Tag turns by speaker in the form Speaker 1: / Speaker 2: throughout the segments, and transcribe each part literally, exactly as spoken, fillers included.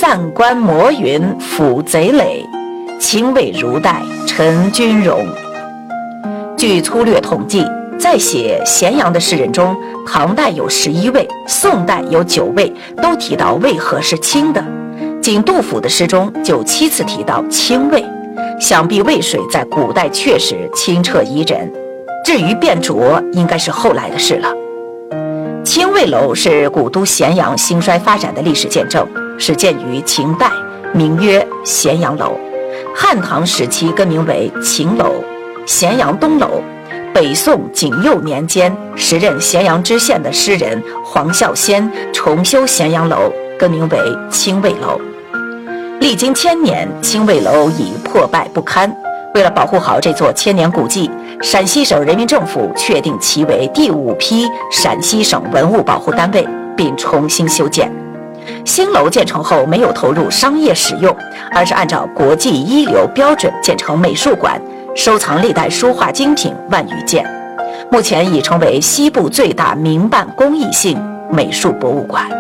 Speaker 1: 散关摩云抚贼垒，清魏如带陈君荣。据粗略统计，在写咸阳的诗人中，唐代有十一位，宋代有九位，都提到渭河是清的。仅杜甫的诗中就七次提到清渭，想必渭水在古代确实清澈宜人。至于变浊，应该是后来的事了。清渭楼是古都咸阳兴衰发展的历史见证，始建于秦代，名曰咸阳楼。汉唐时期更名为秦楼、咸阳东楼。北宋景佑年间，时任咸阳知县的诗人黄孝先重修咸阳楼，更名为清渭楼。历经千年，清渭楼已破败不堪。为了保护好这座千年古迹，陕西省人民政府确定其为第五批陕西省文物保护单位，并重新修建。新楼建成后没有投入商业使用，而是按照国际一流标准建成美术馆，收藏历代书画精品万余件，目前已成为西部最大民办公益性美术博物馆。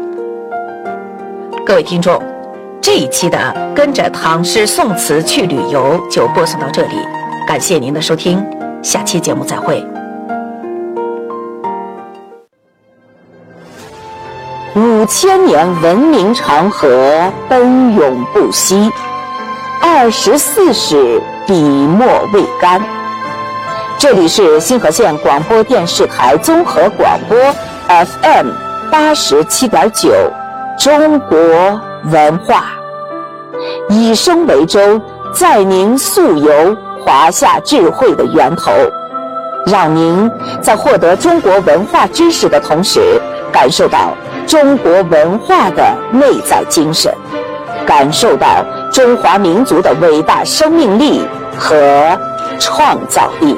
Speaker 1: 各位听众，这一期的跟着唐诗宋词去旅游就播送到这里，感谢您的收听，下期节目再会。五千年文明长河奔涌不息，二十四史笔墨未干。这里是新河县广播电视台综合广播 F M 八十七点九，中国文化，以声为舟，载您溯游华夏智慧的源头，让您在获得中国文化知识的同时，感受到中国文化的内在精神，感受到中华民族的伟大生命力和创造力。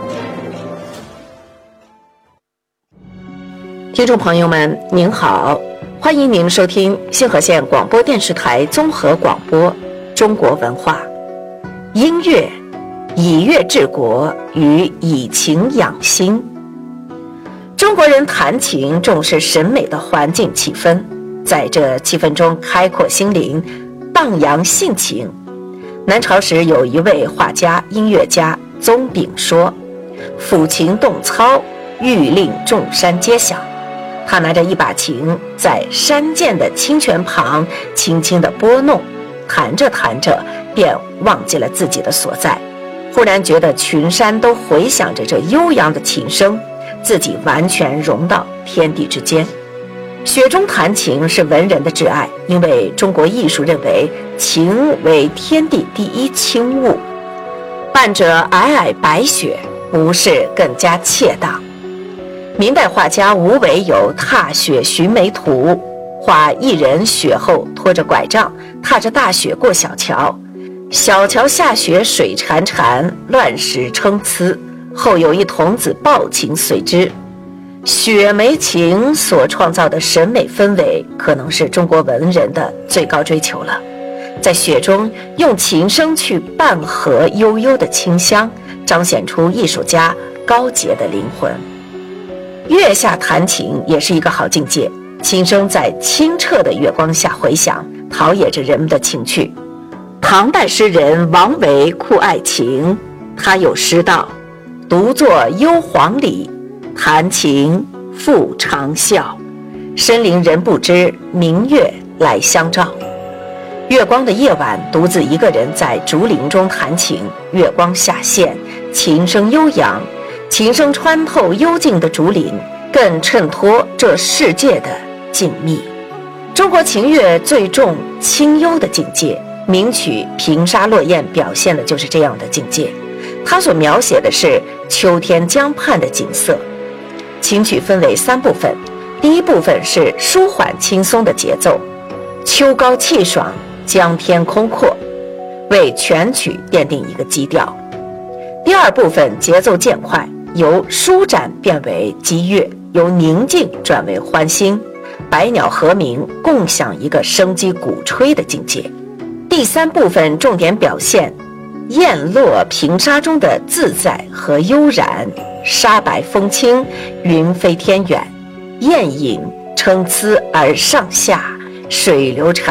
Speaker 1: 听众朋友们，您好，欢迎您收听新河县广播电视台综合广播中国文化。音乐以乐治国与以情养心。中国人弹琴重视审美的环境气氛，在这气氛中开阔心灵，荡扬性情。南朝时有一位画家音乐家宗炳说，抚琴动操，欲令众山皆响。他拿着一把琴，在山涧的清泉旁轻轻地拨弄，弹着弹着便忘记了自己的所在，忽然觉得群山都回响着这悠扬的琴声，自己完全融到天地之间。雪中弹琴是文人的挚爱，因为中国艺术认为琴为天地第一清物，伴着皑皑白雪，不是更加切当。明代画家吴伟有《踏雪寻梅图》，画一人雪后拖着拐杖，踏着大雪过小桥，小桥下雪水潺潺，乱石参差，后有一童子抱琴随之。雪梅琴所创造的审美氛围，可能是中国文人的最高追求了。在雪中用琴声去伴和悠悠的清香，彰显出艺术家高洁的灵魂。月下弹琴也是一个好境界，琴声在清澈的月光下回响，陶冶着人们的情趣。唐代诗人王维酷爱琴，他有诗道：独坐幽篁里，弹琴复长啸，深林人不知，明月来相照。月光的夜晚，独自一个人在竹林中弹琴，月光下陷，琴声悠扬，琴声穿透幽静的竹林，更衬托这世界的静谧。中国琴乐最重清幽的境界，名曲《平沙落雁》表现的就是这样的境界。它所描写的是秋天江畔的景色。琴曲分为三部分，第一部分是舒缓轻松的节奏，秋高气爽，江天空阔，为全曲奠定一个基调。第二部分节奏渐快，由舒展变为激越，由宁静转为欢欣，百鸟和鸣，共享一个生机鼓吹的境界。第三部分重点表现雁落平沙中的自在和悠然，沙白风轻，云飞天远，雁影参差而上下，水流长